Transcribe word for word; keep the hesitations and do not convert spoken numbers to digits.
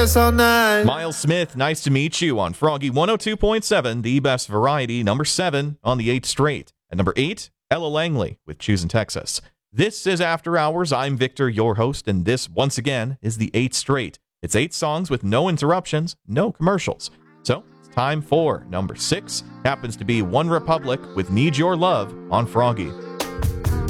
us all night. Miles Smith, Nice to Meet You on Froggy one oh two point seven, the best variety, number seven on the eighth straight. At number eight, Ella Langley with Choosing Texas. This is After Hours. I'm Victor, your host, and this, once again, is the eighth straight. It's eight songs with no interruptions, no commercials. So, time for number six. Happens to be One Republic with Need Your Love on Froggy.